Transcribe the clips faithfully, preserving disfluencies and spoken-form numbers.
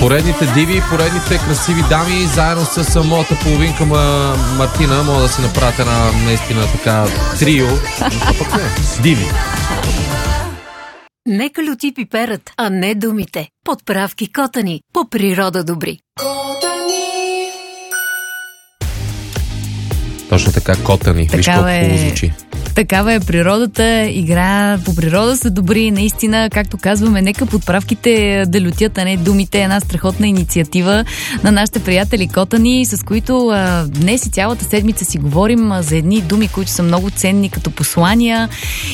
Поредните диви, поредните красиви дами, заедно с моята половинка Мартина, мога да си направят една наистина така трио. А пък не, диви. Нека люти пиперът, а не думите. Подправки Котани, по природа добри. Точно така, Котани. Виж колко хубаво звучи. Такава е природата, игра по природа са добри, наистина, както казваме, нека подправките да лютят, а не думите. Една страхотна инициатива на нашите приятели Котани, с които а, днес и цялата седмица си говорим а, за едни думи, които са много ценни като послания.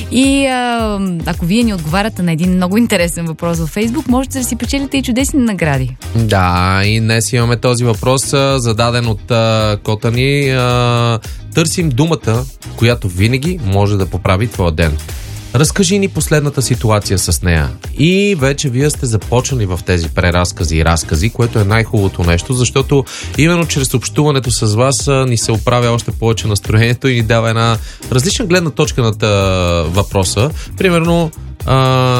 И а, ако вие ни отговаряте на един много интересен въпрос във Фейсбук, можете да си печелите и чудесни награди. Да, и днес имаме този въпрос, а, зададен от а, Котани. А, търсим думата, която винаги може да поправи твоя ден. Разкажи ни последната ситуация с нея. И вече вие сте започнали в тези преразкази и разкази, което е най-хубавото нещо, защото именно чрез общуването с вас ни се оправя още повече настроението и ни дава една различна гледна точка на въпроса. Примерно, а,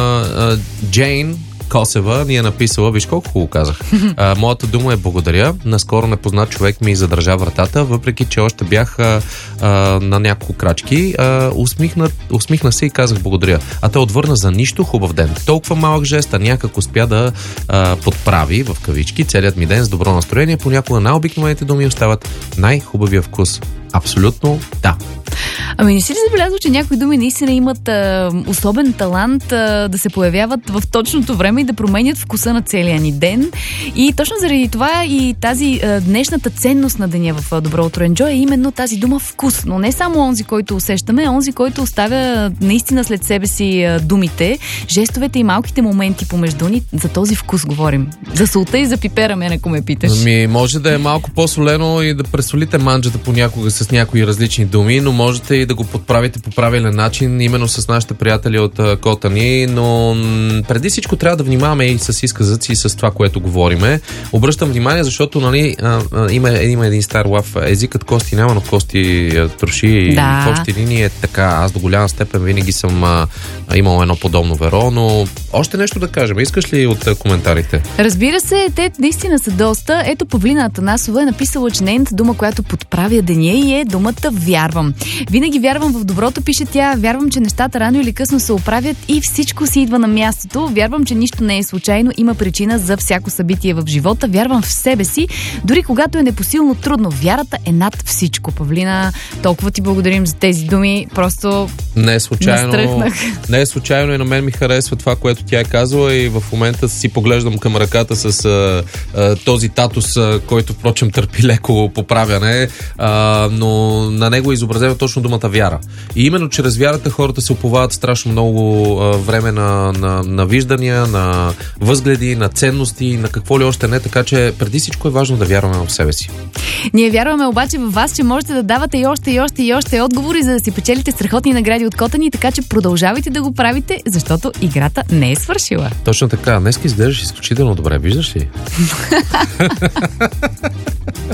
а, Джейн Косева ни е написала, виж колко хубаво казах. А, моята дума е благодаря. Наскоро непознат човек ми задържа вратата, въпреки че още бях а, а, на няколко крачки. А, усмихна, усмихна се и казах благодаря. А той отвърна за нищо хубав ден. Толкова малък жест, а някак успя да а, подправи в кавички целият ми ден с добро настроение. Понякога най-обикновените думи остават най-хубавия вкус. Абсолютно да. Ами не си ли забелязал, че някои думи наистина имат а, особен талант а, да се появяват в точното време и да променят вкуса на целия ни ден? И точно заради това и тази а, днешната ценност на деня в а, Добро утро Енджой е именно тази дума вкус. Но не само онзи, който усещаме, а онзи, който оставя наистина след себе си а, думите, жестовете и малките моменти помежду ни. За този вкус говорим. За солта и за пипера, мен ако ме питаш. Ами може да е малко по-солено и да пресолите манджата понякога с някои различни думи, но можете и да го подправите по правилен начин, именно с нашите приятели от Котани, но преди всичко трябва да внимаваме и с изказът си, и с това, което говориме. Обръщам внимание, защото нали, а, а, има, има един стар лав, езикът кости няма, но кости а, троши. Да. В общи линии е така. Аз до голяма степен винаги съм а, имал едно подобно веро, но още нещо да кажем. Искаш ли от а, коментарите? Разбира се, те наистина са доста. Ето Павлина Атанасова е написала, че нейната дума, която подправя деня и е думата вярвам. Винаги вярвам в доброто, пише тя. Вярвам, че нещата рано или късно се оправят и всичко си идва на мястото. Вярвам, че нищо не е случайно. Има причина за всяко събитие в живота. Вярвам в себе си, дори когато е непосилно трудно. Вярата е над всичко. Павлина, толкова ти благодарим за тези думи. Просто не е случайно. настръхнах. Не е случайно и на мен ми харесва това, което тя е казала и в момента си поглеждам към ръката с а, а, този татус, а, който впрочем търпи леко поправяне, а, но на него е изобразена точно думата вяра. И именно чрез вярата хората се уповават страшно много а, време на, на, на виждания, на възгледи, на ценности, на какво ли още не, така че преди всичко е важно да вярваме в себе си. Ние вярваме обаче в вас, че можете да давате и още, и още, и още отговори, за да си печелите страхотни награди от Котани, така че продължавайте да го правите, защото играта не е свършила. Точно така. Днес изглеждаш изключително добре, виждаш ли?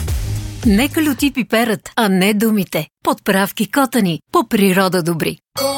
Нека люти пиперът, а не думите. Подправки Котани, по природа добри.